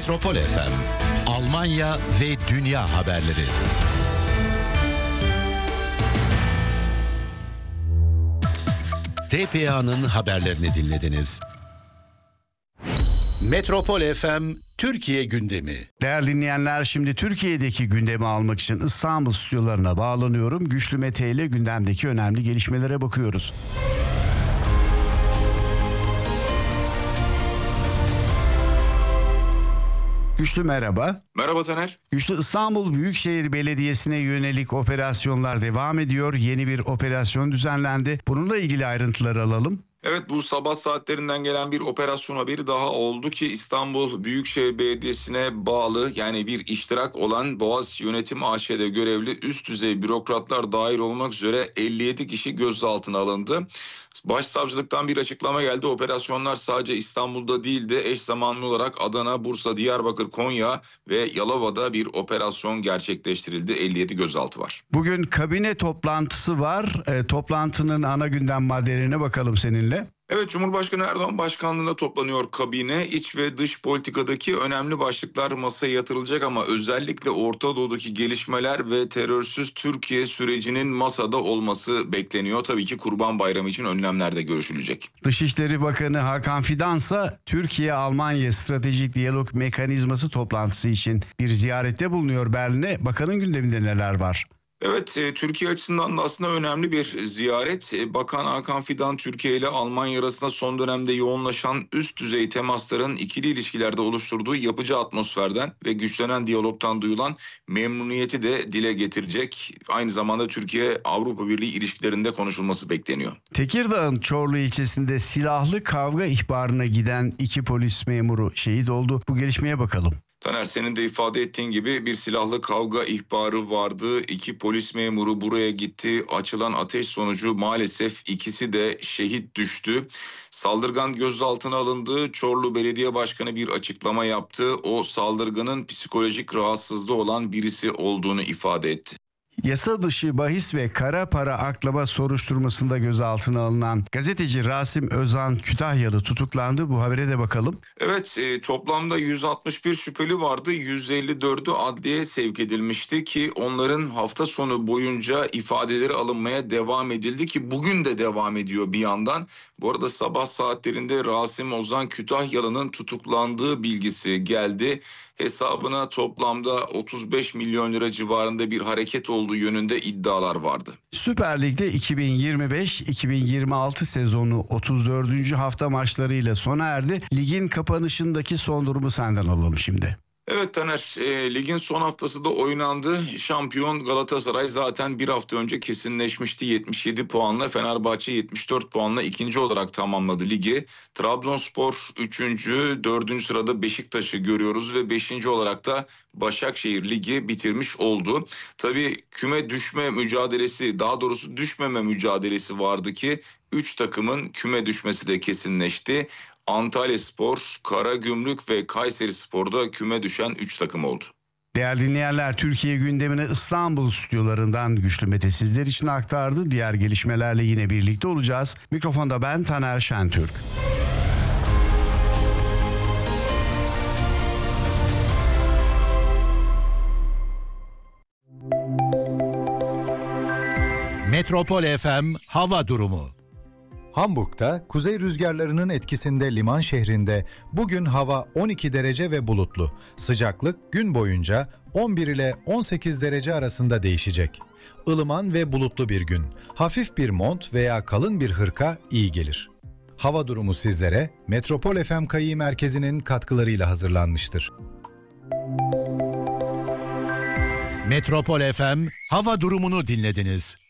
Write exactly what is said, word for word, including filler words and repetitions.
Metropol F M, Almanya ve dünya haberleri. T P A'nın haberlerini dinlediniz. Metropol F M Türkiye gündemi. Değerli dinleyenler, şimdi Türkiye'deki gündemi almak için İstanbul stüdyolarına bağlanıyorum. Güçlü Mete ile gündemdeki önemli gelişmelere bakıyoruz. Güçlü merhaba. Merhaba Taner. Güçlü, İstanbul Büyükşehir Belediyesi'ne yönelik operasyonlar devam ediyor. Yeni bir operasyon düzenlendi. Bununla ilgili ayrıntıları alalım. Evet, bu sabah saatlerinden gelen bir operasyon haberi daha oldu ki İstanbul Büyükşehir Belediyesi'ne bağlı, yani bir iştirak olan Boğaz Yönetim A Ş'de görevli üst düzey bürokratlar dahil olmak üzere elli yedi kişi gözaltına alındı. Başsavcılıktan bir açıklama geldi. Operasyonlar sadece İstanbul'da değil de eş zamanlı olarak Adana, Bursa, Diyarbakır, Konya ve Yalova'da bir operasyon gerçekleştirildi. elli yedi gözaltı var. Bugün kabine toplantısı var. E, toplantının ana gündem maddelerine bakalım seninle. Evet, Cumhurbaşkanı Erdoğan başkanlığında toplanıyor kabine. İç ve dış politikadaki önemli başlıklar masaya yatırılacak ama özellikle Orta Doğu'daki gelişmeler ve terörsüz Türkiye sürecinin masada olması bekleniyor. Tabii ki Kurban Bayramı için önlemler de görüşülecek. Dışişleri Bakanı Hakan Fidan ise Türkiye-Almanya Stratejik Diyalog Mekanizması toplantısı için bir ziyarette bulunuyor Berlin'e. Bakanın gündeminde neler var? Evet, e, Türkiye açısından da aslında önemli bir ziyaret. E, Bakan Hakan Fidan, Türkiye ile Almanya arasında son dönemde yoğunlaşan üst düzey temasların ikili ilişkilerde oluşturduğu yapıcı atmosferden ve güçlenen diyalogtan duyulan memnuniyeti de dile getirecek. Aynı zamanda Türkiye-Avrupa Birliği ilişkilerinde konuşulması bekleniyor. Tekirdağ'ın Çorlu ilçesinde silahlı kavga ihbarına giden iki polis memuru şehit oldu. Bu gelişmeye bakalım. Taner, senin de ifade ettiğin gibi bir silahlı kavga ihbarı vardı. İki polis memuru buraya gitti. Açılan ateş sonucu maalesef ikisi de şehit düştü. Saldırgan gözaltına alındı. Çorlu Belediye Başkanı bir açıklama yaptı. O saldırganın psikolojik rahatsızlığı olan birisi olduğunu ifade etti. Yasa dışı bahis ve kara para aklama soruşturmasında gözaltına alınan gazeteci Rasim Özan Kütahyalı tutuklandı. Bu habere de bakalım. Evet, e, toplamda yüz altmış bir şüpheli vardı. yüz elli dördü adliyeye sevk edilmişti ki onların hafta sonu boyunca ifadeleri alınmaya devam edildi ki bugün de devam ediyor bir yandan. Bu arada sabah saatlerinde Rasim Ozan Kütahyalı'nın tutuklandığı bilgisi geldi. Hesabına toplamda otuz beş milyon lira civarında bir hareket olduğu yönünde iddialar vardı. Süper Lig'de iki bin yirmi beş iki bin yirmi altı sezonu otuz dördüncü hafta maçlarıyla sona erdi. Ligin kapanışındaki son durumu senden alalım şimdi. Evet Taner, e, ligin son haftası da oynandı. Şampiyon Galatasaray zaten bir hafta önce kesinleşmişti. yetmiş yedi puanla, Fenerbahçe yetmiş dört puanla ikinci olarak tamamladı ligi. Trabzonspor üçüncü, dördüncü sırada Beşiktaş'ı görüyoruz ve beşinci olarak da Başakşehir ligi bitirmiş oldu. Tabii küme düşme mücadelesi, daha doğrusu düşmeme mücadelesi vardı ki üç takımın küme düşmesi de kesinleşti. Antalyaspor, Karagümrük ve Kayserispor'da küme düşen üç takım oldu. Değerli dinleyenler, Türkiye gündemini İstanbul stüdyolarından Güçlü Mete sizler için aktardı. Diğer gelişmelerle yine birlikte olacağız. Mikrofonda ben Taner Şentürk. Metropol F M hava durumu. Hamburg'da kuzey rüzgarlarının etkisinde liman şehrinde bugün hava on iki derece ve bulutlu. Sıcaklık gün boyunca on bir ile on sekiz derece arasında değişecek. Ilıman ve bulutlu bir gün. Hafif bir mont veya kalın bir hırka iyi gelir. Hava durumu sizlere Metropol F M Kayı Merkezi'nin katkılarıyla hazırlanmıştır. Metropol F M hava durumunu dinlediniz.